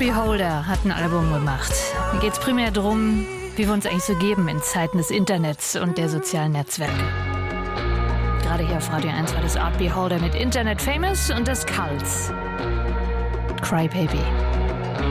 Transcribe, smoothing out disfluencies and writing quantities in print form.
Beholder hat ein Album gemacht. Hier geht es primär darum, wie wir uns eigentlich so geben in Zeiten des Internets und der sozialen Netzwerke. Gerade hier auf Radio 1 war das Art Beholder mit Internet Famous und das Cults. Cry Baby.